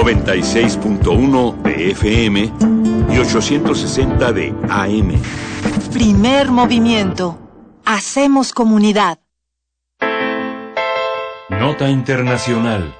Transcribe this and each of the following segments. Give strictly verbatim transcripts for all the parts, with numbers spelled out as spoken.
noventa y seis punto uno de F M y ochocientos sesenta de A M. Primer movimiento. Hacemos comunidad. Nota Internacional.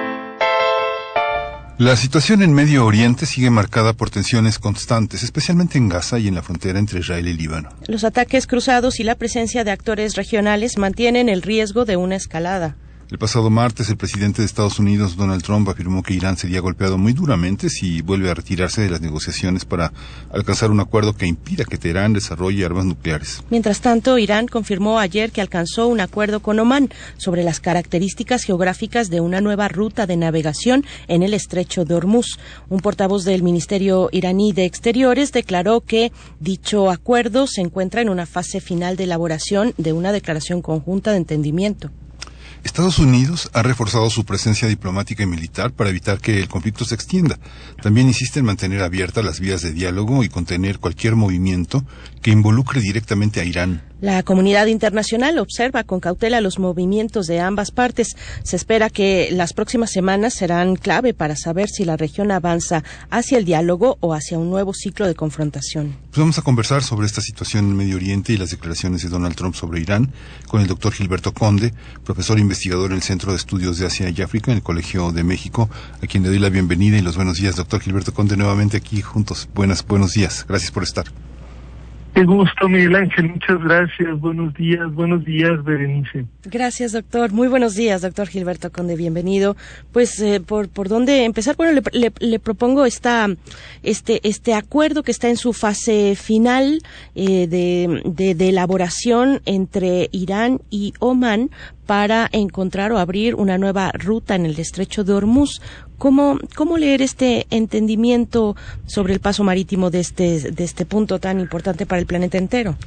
La situación en Medio Oriente sigue marcada por tensiones constantes, especialmente en Gaza y en la frontera entre Israel y Líbano. Los ataques cruzados y la presencia de actores regionales mantienen el riesgo de una escalada. El pasado martes, el presidente de Estados Unidos, Donald Trump, afirmó que Irán sería golpeado muy duramente si vuelve a retirarse de las negociaciones para alcanzar un acuerdo que impida que Teherán desarrolle armas nucleares. Mientras tanto, Irán confirmó ayer que alcanzó un acuerdo con Omán sobre las características geográficas de una nueva ruta de navegación en el estrecho de Hormuz. Un portavoz del Ministerio iraní de Exteriores declaró que dicho acuerdo se encuentra en una fase final de elaboración de una declaración conjunta de entendimiento. Estados Unidos ha reforzado su presencia diplomática y militar para evitar que el conflicto se extienda. También insiste en mantener abiertas las vías de diálogo y contener cualquier movimiento que involucre directamente a Irán. La comunidad internacional observa con cautela los movimientos de ambas partes. Se espera que las próximas semanas serán clave para saber si la región avanza hacia el diálogo o hacia un nuevo ciclo de confrontación. Pues vamos a conversar sobre esta situación en Medio Oriente y las declaraciones de Donald Trump sobre Irán con el doctor Gilberto Conde, profesor investigador en el Centro de Estudios de Asia y África en el Colegio de México, a quien le doy la bienvenida y los buenos días. Doctor Gilberto Conde, nuevamente aquí juntos. Buenas, buenos días. Gracias por estar. Qué gusto, Miguel Ángel, muchas gracias. Buenos días, buenos días, Berenice. Gracias, doctor. Muy buenos días, doctor Gilberto Conde, bienvenido. Pues, eh, ¿por por dónde empezar? Bueno, le, le, le propongo esta este este acuerdo que está en su fase final eh, de, de, de elaboración entre Irán y Omán para encontrar o abrir una nueva ruta en el estrecho de Hormuz. ¿Cómo, cómo leer este entendimiento sobre el paso marítimo de este, de este punto tan importante para el planeta entero?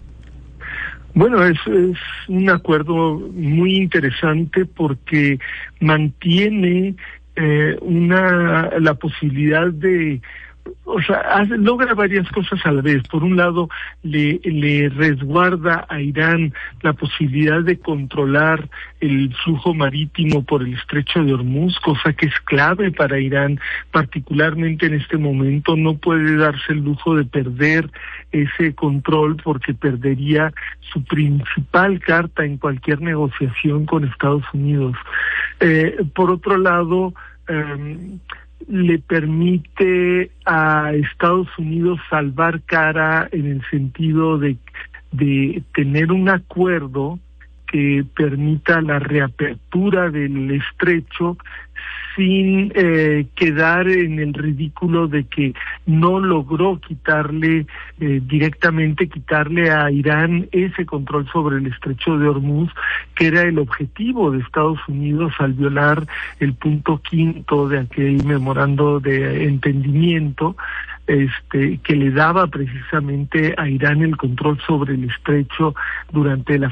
Bueno, es, es un acuerdo muy interesante porque mantiene eh, una la posibilidad de O sea, hace, logra varias cosas a la vez. Por un lado, le, le resguarda a Irán la posibilidad de controlar el flujo marítimo por el estrecho de Hormuz, cosa que es clave para Irán, particularmente en este momento. No puede darse el lujo de perder ese control porque perdería su principal carta en cualquier negociación con Estados Unidos. Eh, por otro lado, eh, le permite a Estados Unidos salvar cara en el sentido de, de tener un acuerdo que permita la reapertura del estrecho sin eh, quedar en el ridículo de que no logró quitarle, eh, directamente quitarle a Irán ese control sobre el estrecho de Hormuz, que era el objetivo de Estados Unidos al violar el punto quinto de aquel memorando de entendimiento, este que le daba precisamente a Irán el control sobre el estrecho durante la